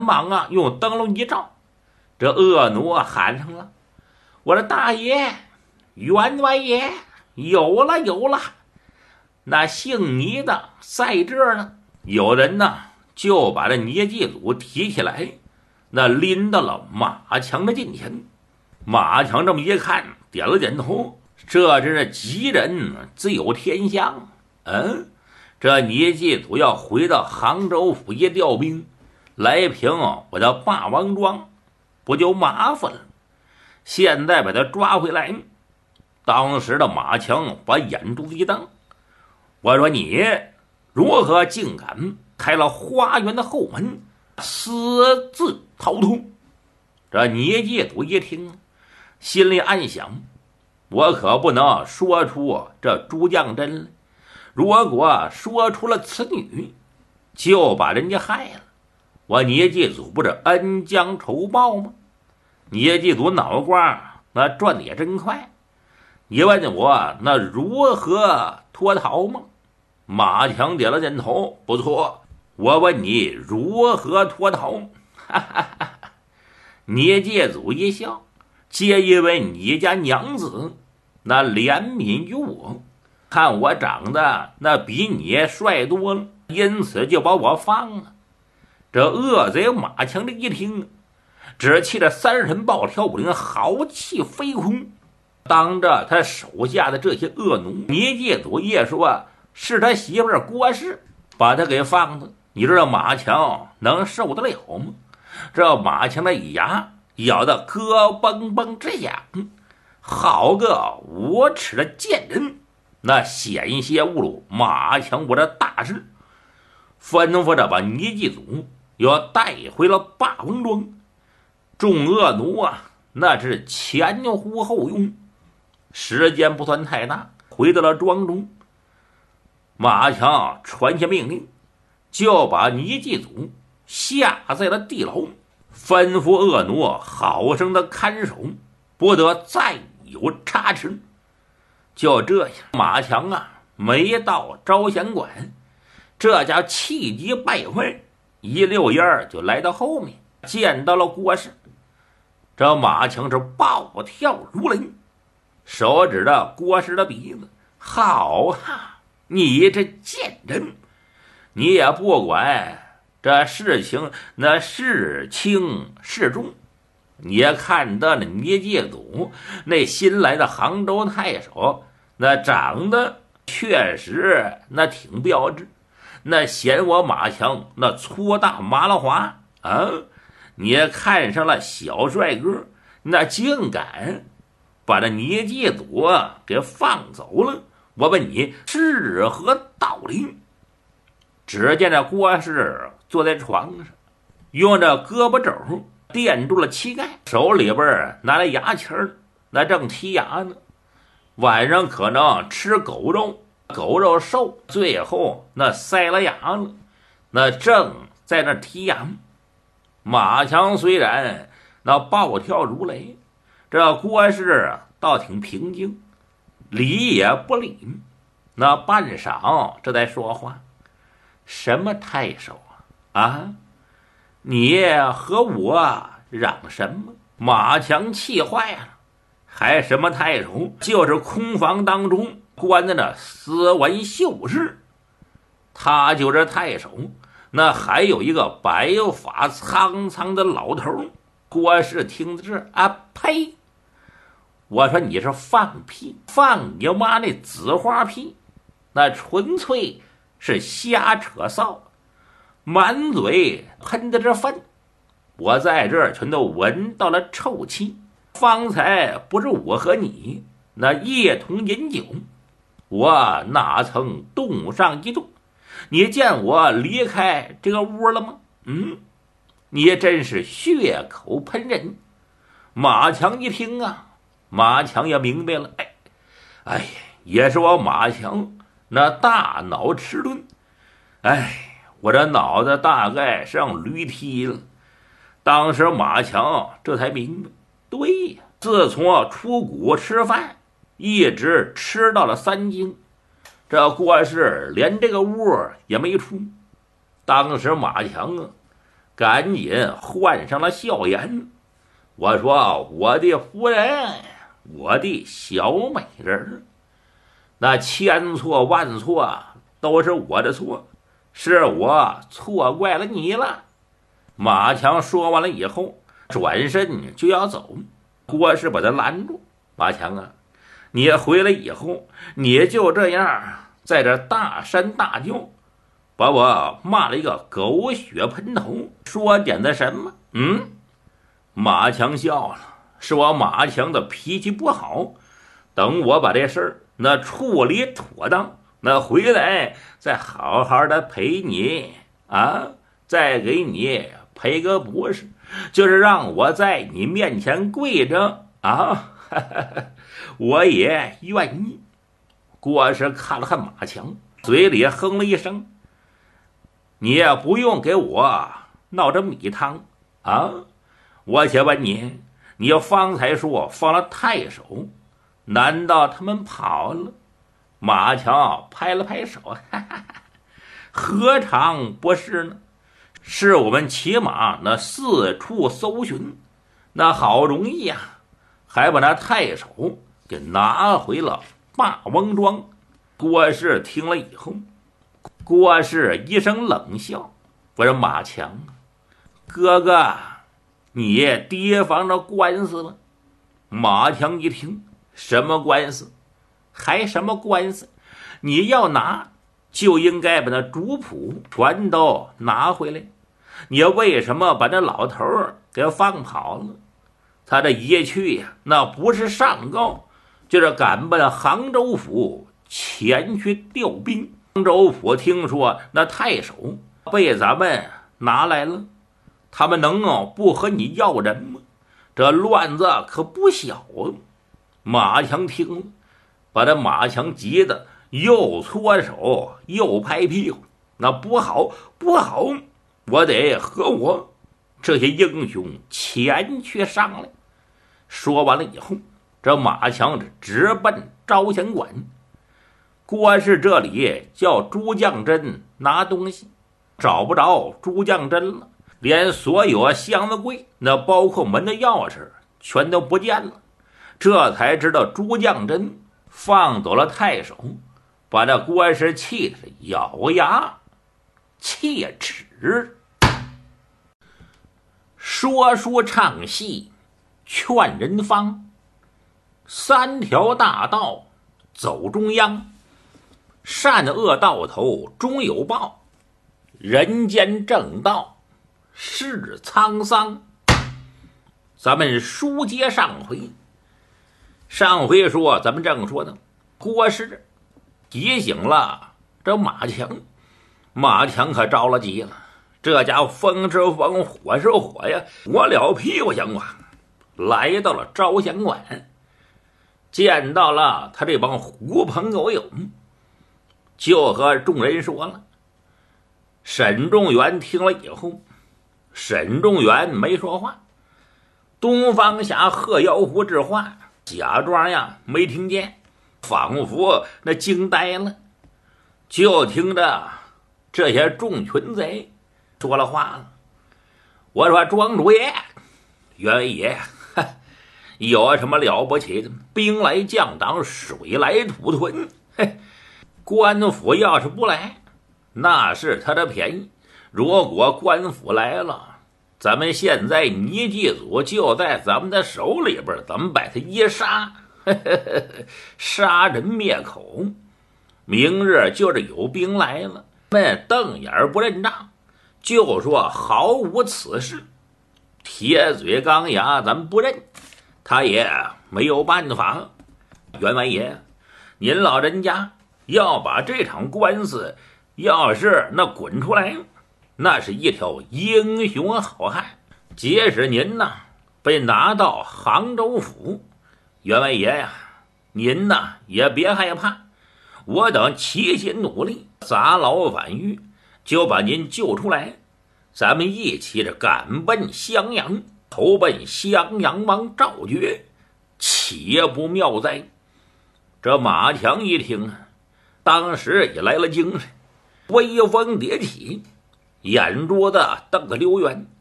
忙啊用灯笼一照，这恶奴喊上了：“我的大爷，员外爷，有了有了！那姓倪的在这儿呢。”有人呢就把这倪继祖提起来，那拎到了马强的近前。马强这么一看，点了点头，这真是吉人自有天相。这倪继祖要回到杭州府一调兵，来平我的霸王庄，不就麻烦了？现在把他抓回来，当时的马强把眼珠子一瞪，我说你如何竟敢开了花园的后门，私自逃脱？这倪继祖一听，心里暗想，我可不能说出这朱将真来，如果说出了此女，就把人家害了，我倪继祖不是恩将仇报吗？倪继祖脑瓜那转的也真快，你问我那如何脱逃吗？马强点了点头，不错，我问你如何脱逃？哈哈哈！倪继祖一笑，皆因为你家娘子那怜悯于我，看我长得那比你帅多了，因此就把我放了。这恶贼马强这一听，只气得三神暴跳武灵，豪气飞空，当着他手下的这些恶奴，倪继祖也说是他媳妇儿郭氏把他给放的。你知道马强能受得了吗？这马强的牙咬得咯嘣嘣直响，好个无耻的贱人！那险些误了马强我的大事，吩咐着把倪继祖又带回了霸王庄。众恶奴啊，那是前呼后拥，时间不算太大，回到了庄中。马强传下命令，就把倪继祖下在了地牢，吩咐恶奴好生的看守，不得再有差池。就这样，马强啊没到招贤馆，这家气急败坏，一溜烟儿就来到后面，见到了郭氏。这马强是暴跳如雷，手指着郭氏的鼻子，好哈，你这贱人，你也不管这事情那是轻是重，你也看到了倪继祖那新来的杭州太守，那长得确实那挺标致，那嫌我马强那粗大麻辣滑啊，你也看上了小帅哥，那竟敢把这倪继祖给放走了，我问你是何道理？只见这郭氏坐在床上，用这胳膊肘垫住了膝盖，手里边拿着牙签那正剔牙呢。晚上可能吃狗肉，狗肉瘦，最后那塞了牙了，那正在那剔牙。马强虽然那暴跳如雷，这郭氏倒挺平静，理也不理。那半晌这在说话，什么太守啊？你和我嚷什么？马强气坏了，还什么太守？就是空房当中关着那斯文秀士，他就是太守。那还有一个白发苍苍的老头。郭氏听着这啊呸！我说你是放屁，放你妈那紫花屁，那纯粹是瞎扯臊，满嘴喷的这粪，我在这儿全都闻到了臭气。方才不是我和你那一同饮酒，我哪曾动上一动？你见我离开这个屋了吗？你真是血口喷人！马强一听啊，马强也明白了，哎，也是我马强那大脑迟钝，我这脑子大概是让驴踢了。当时马强这才明白，对呀，自从出谷吃饭，一直吃到了3更，这郭氏连这个屋也没出。当时马强啊赶紧换上了笑颜。我说：“我的夫人，我的小美人，那千错万错都是我的错，是我错怪了你了。”马强说完了以后，转身就要走，郭氏把他拦住：“马强啊，你回来以后，你就这样在这大山大叫，把我骂了一个狗血喷头，说点的什么？”马强笑了，是我马强的脾气不好，等我把这事儿那处理妥当，那回来再好好的陪你啊，再给你赔个不是，就是让我在你面前跪着啊，我也愿意。郭氏看了看马强，嘴里哼了一声：“你也不用给我闹这米汤啊！我且问你，你方才说放了太守，难道他们跑了？”马强拍了拍手：“何尝不是呢？是我们骑马那四处搜寻，那好容易呀，还把那太守给拿回了霸王庄。”郭氏听了以后，郭氏一声冷笑：“我说马强，哥哥，你提防着官司了。”马强一听，什么官司？还什么官司？你要拿，就应该把那主仆全都拿回来。你为什么把那老头给放跑了？他这一去呀，那不是上告，就是赶奔杭州府前去调兵。杭州府听说那太守被咱们拿来了，他们能不和你要人吗？这乱子可不小啊！马强听了，把这马强急得又搓手又拍屁股：“那不好不好，我得和我这些英雄前去商量。”说完了以后，这马强直奔招贤馆。郭氏这里叫朱将真拿东西，找不着朱将真了，连所有箱子柜，那包括门的钥匙全都不见了。这才知道朱将真放走了太守，把这郭氏气得是咬牙切齿。说书唱戏劝人方，三条大道走中央，善恶到头终有报，人间正道是沧桑。咱们书接上回，上回说咱们正说的郭氏提醒了这马强，马强可着了急了，这家伙风是风，火是火呀，我了屁股相挂。来到了招贤馆，见到了他这帮狐朋狗友，就和众人说了。沈仲元听了以后，沈仲元没说话，东方侠贺妖狐之话假装呀没听见，仿佛那惊呆了。就听着这些众群贼说了话了：“我说庄主爷，员外爷，有什么了不起的？兵来将挡，水来土屯。官府要是不来，那是他的便宜。如果官府来了，咱们现在倪继祖就在咱们的手里边，咱们把他一杀，杀人灭口。明日就是有兵来了，们瞪眼不认账，就说毫无此事。铁嘴钢牙，咱们不认，他也没有办法。员外爷，您老人家要把这场官司要是那滚出来，那是一条英雄好汉。即使您呢被拿到杭州府，员外爷呀，您呢也别害怕，我等齐心努力，砸牢反狱，就把您救出来。咱们一起着赶奔襄阳，投奔襄阳王赵觉，岂不妙哉？这马强一听啊，当时也来了精神，威风迭起， 眼拙的瞪着刘元，